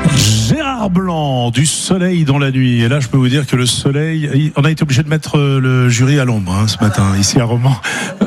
Gérard Blanc, du soleil dans la nuit. Et là, je peux vous dire que le soleil, on a été obligé de mettre le jury à l'ombre ce matin, ici à Romans.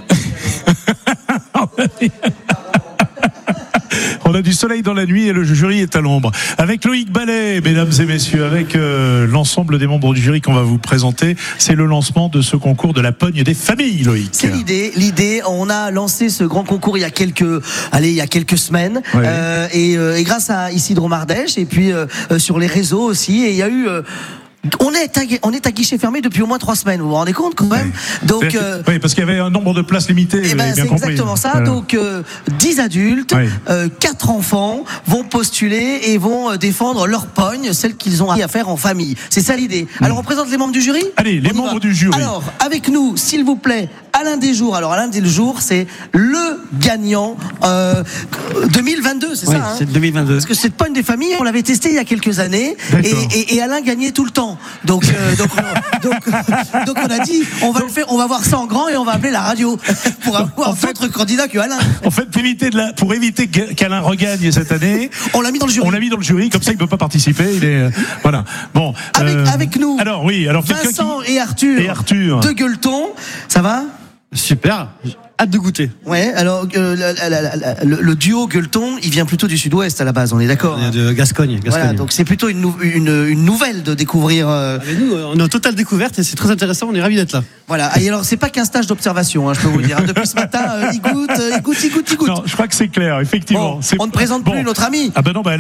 On a du soleil dans la nuit et le jury est à l'ombre. Avec Loïc Ballet, mesdames et messieurs, avec l'ensemble des membres du jury qu'on va vous présenter, c'est le lancement de ce concours de la pogne des familles, Loïc. C'est l'idée. On a lancé ce grand concours il y a quelques semaines, ouais. Et grâce à Isidro Mardèche et puis sur les réseaux aussi. Et il y a eu on est à guichet fermé depuis au moins 3 semaines. Vous vous rendez compte quand même? Donc oui, parce qu'il y avait un nombre de places limité. Et c'est exactement ça. Voilà. Donc 10 adultes, 4 enfants vont postuler et vont défendre leur pogne, celle qu'ils ont à faire en famille. C'est ça l'idée. Alors on présente les membres du jury. Allez, les membres du jury. Alors avec nous, s'il vous plaît, Alain Desjours. Alors Alain Desjours, c'est le gagnant 2022, c'est ça hein? C'est 2022. Parce que cette pogne des familles, on l'avait testé il y a quelques années et Alain gagnait tout le temps. Donc on a dit on va voir ça en grand et on va appeler la radio pour avoir d'autres candidats que Alain. En fait, pour éviter qu'Alain regagne cette année, on l'a mis dans le jury. Comme ça il ne peut pas participer. Il est voilà. Bon. Avec nous. Alors Vincent et Arthur de Gueuleton. Ça va? Super. Hâte de goûter. Ouais, alors le duo Gueuleton, il vient plutôt du sud-ouest à la base, on est d'accord? De Gascogne. Voilà, donc c'est plutôt une nouvelle de découvrir. Nous, on est en totale découverte et c'est très intéressant, on est ravis d'être là. Voilà, et alors c'est pas qu'un stage d'observation, je peux vous le dire. Depuis ce matin, il goûte. Non, je crois que c'est clair, effectivement. Bon, on ne présente plus notre amie. Ah ben non,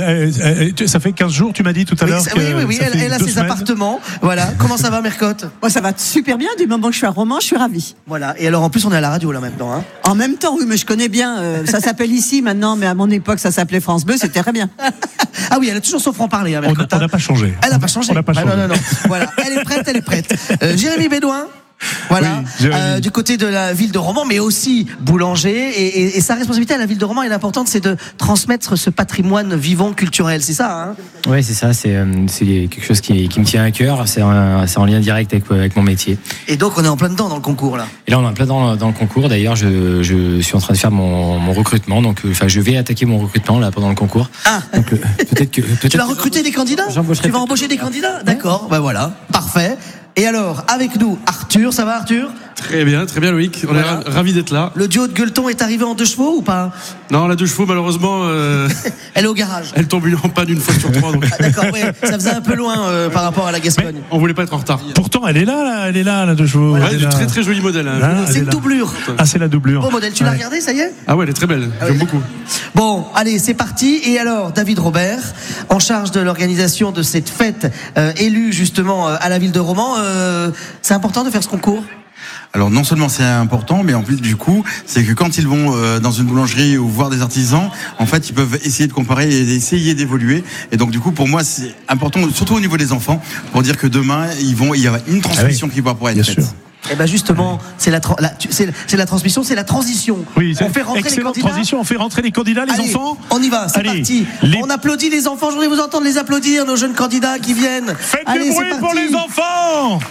ça fait 15 jours, tu m'as dit tout à l'heure. Oui, elle a ses appartements. Voilà, comment ça va Mercotte? Moi ça va super bien, du moment que je suis à Romans, je suis ravie. Voilà, et alors en plus on est à la radio là maintenant. En même temps, oui, mais je connais bien. Ça s'appelle ici maintenant, mais à mon époque, ça s'appelait France Bleu, c'était très bien. Ah oui, elle a toujours son franc-parler. On n'a pas changé. Elle n'a pas changé. Non. Voilà, elle est prête. Jérémy Bédouin. Voilà, oui, du côté de la ville de Romans, mais aussi boulanger, et sa responsabilité à la ville de Romans est importante, c'est de transmettre ce patrimoine vivant culturel, c'est ça hein? Oui, c'est ça, c'est quelque chose qui me tient à cœur, c'est en lien direct avec mon métier. Et donc on est en plein dedans dans le concours là. Et là on est en plein dans le concours, d'ailleurs je suis en train de faire mon recrutement, donc je vais attaquer mon recrutement là pendant le concours. Ah donc, peut-être tu vas recruter des candidats? Tu vas embaucher des candidats? D'accord, ben voilà, parfait. Et alors, avec nous, Arthur, ça va Arthur? Très bien Loïc, on est ravis d'être là. Le duo de Gueuleton est arrivé en 2 chevaux ou pas? Non, la 2 chevaux malheureusement elle est au garage. Elle tombe en panne une fois sur 3 donc. Ah, d'accord, oui, ça faisait un peu loin par rapport à la Gascogne. Mais on voulait pas être en retard. Pourtant elle est là la 2 chevaux. Ouais, du très très joli modèle hein. C'est une doublure. Ah, c'est la doublure. Beau modèle, tu l'as regardé, ça y est? Ah ouais, elle est très belle, j'aime beaucoup. Bon, allez, c'est parti. Et alors, David Robert, en charge de l'organisation de cette fête, élu justement à la ville de Romans, c'est important de faire ce concours? Alors non seulement c'est important, mais en plus du coup, c'est que quand ils vont dans une boulangerie ou voir des artisans, en fait, ils peuvent essayer de comparer et essayer d'évoluer. Et donc du coup, pour moi, c'est important, surtout au niveau des enfants, pour dire que demain, il y a une transmission qui va pouvoir être faite. Et ben justement, c'est la transmission, c'est la transition. Oui, on fait rentrer les candidats. On fait rentrer les candidats, les enfants. On y va, c'est parti. On applaudit les enfants. Je voudrais vous entendre les applaudir, nos jeunes candidats qui viennent. Faites du bruit pour les enfants.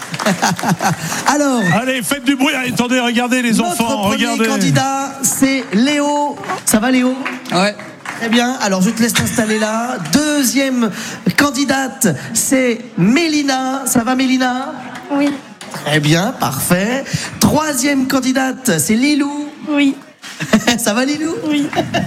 Alors. Allez, faites du bruit. Allez, attendez, regardez les enfants. Notre premier candidat, c'est Léo. Ça va, Léo? Ouais. Très bien, alors je te laisse t'installer là. Deuxième candidate, c'est Mélina. Ça va, Mélina? Oui. Très bien, parfait. Troisième candidate, c'est Lilou. Oui. Ça va Lilou? Oui.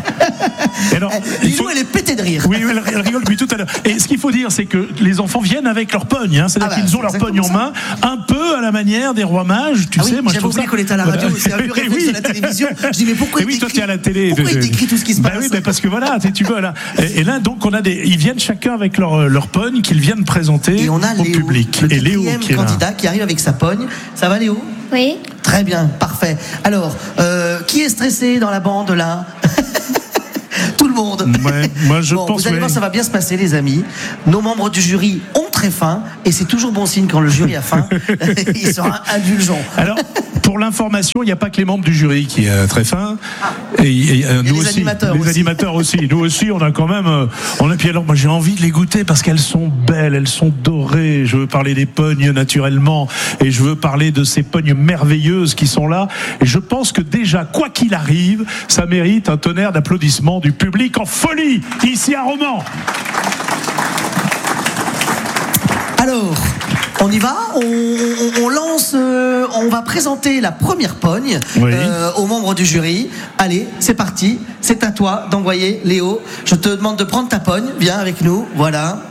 Alors, Lilou, elle est pétée de rire. Oui, elle rigole depuis tout à l'heure. Et ce qu'il faut dire, c'est que les enfants viennent avec leur pogne. C'est-à-dire qu'ils ont leur pogne en main, un peu à la manière des rois mages. Tu sais, moi je trouve ça. Qu'on était à la radio, c'est un vieux réflexe de la télévision. Je dis mais pourquoi toi tu es à la télé. Pourquoi il décrit tout ce qui se passe? Oui, mais parce que voilà, tu veux là. Et là donc ils viennent chacun avec leur pogne qu'ils viennent présenter au public. Et Léo, le candidat qui arrive avec sa pogne. Ça va Léo? Oui. Très bien, parfait. Alors, qui est stressé dans la bande là? Tout le monde. Ouais, moi je pense. Vous allez voir, ça va bien se passer, les amis. Nos membres du jury ont très faim, et c'est toujours bon signe quand le jury a faim. Il sera indulgent. Alors, pour l'information, il n'y a pas que les membres du jury qui est très fin. Et nous aussi, les animateurs aussi. Nous aussi, on a quand même. Puis alors, moi, j'ai envie de les goûter parce qu'elles sont belles, elles sont dorées. Je veux parler des pognes naturellement, et je veux parler de ces pognes merveilleuses qui sont là. Et je pense que déjà, quoi qu'il arrive, ça mérite un tonnerre d'applaudissements du public en folie ici à Romans. Alors, on y va, on lance, on va présenter la première pogne aux membres du jury. Allez, c'est parti, c'est à toi d'envoyer, Léo. Je te demande de prendre ta pogne, viens avec nous, voilà.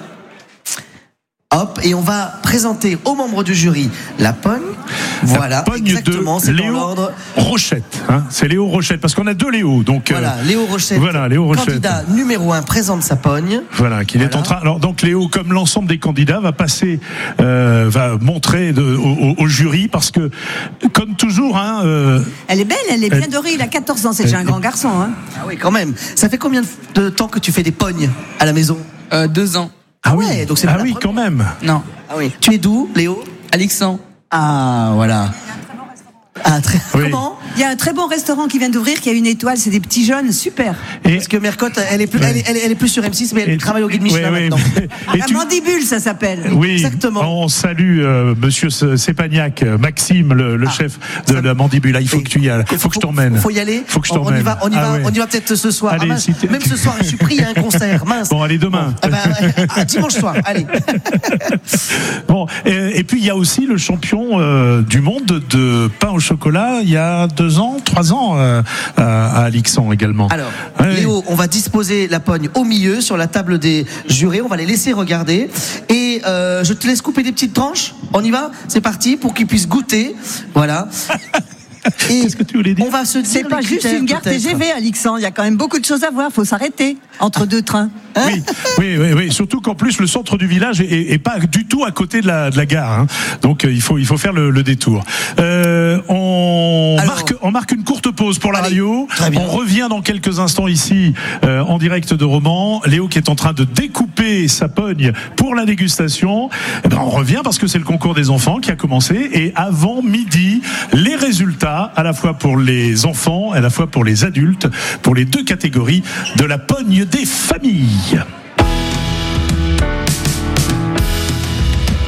Hop, et on va présenter aux membres du jury la pogne. Voilà, la pogne exactement, de c'est Léo dans l'ordre. Rochette, hein, c'est Léo Rochette, parce qu'on a 2 Léo, donc voilà, Léo Rochette. Voilà, Léo Rochette. Candidat numéro 1 présente sa pogne. Voilà, qu'il est en train. Alors donc Léo, comme l'ensemble des candidats, va passer, va montrer au jury, parce que comme toujours, hein. Elle est belle, elle est bien dorée. Il a 14 ans, c'est déjà un grand garçon, hein. Ah oui, quand même. Ça fait combien de temps que tu fais des pognes à la maison? 2 ans. Ah ouais, donc c'est pas la première. Quand même. Non. Ah oui. Tu es d'où, Léo? Alexandre. Ah, voilà. Ah, très... Oui. Comment? Il y a un très bon restaurant qui vient d'ouvrir, qui a une étoile, c'est des petits jeunes, super. Parce que Mercotte, elle est plus sur M6, mais elle travaille au Guide Michelin maintenant. La mandibule, ça s'appelle. Oui, exactement. On salue Monsieur Sépagnac, Maxime, le chef de la mandibule. Là, il faut que tu y ailles. Faut que je t'emmène. Faut y aller. Faut que je t'emmène. On y va peut-être ce soir. Allez, mince, même ce soir, je suis pris à un concert. Mince. Bon, allez, demain. Bon, dimanche soir. Allez. Bon, et puis il y a aussi le champion du monde de pain au chocolat. Il y a 3 ans à Alixan également. Alors, Léo, on va disposer la pogne au milieu sur la table des jurés. On va les laisser regarder. Et je te laisse couper des petites tranches. On y va? C'est parti pour qu'ils puissent goûter. Voilà. Et qu'est-ce que tu voulais dire? On va se dire c'est pas juste une gare TGV, Alexandre. Il y a quand même beaucoup de choses à voir. Faut s'arrêter entre 2 trains. Hein? Oui. Surtout qu'en plus le centre du village est pas du tout à côté de la gare. Hein. Donc il faut faire le détour. On marque une courte pause pour la radio. On revient dans quelques instants ici en direct de Romans. Léo qui est en train de découper sa pogne pour la dégustation. On revient parce que c'est le concours des enfants qui a commencé. Et avant midi, les résultats à la fois pour les enfants, à la fois pour les adultes, pour les 2 catégories de la pogne des familles.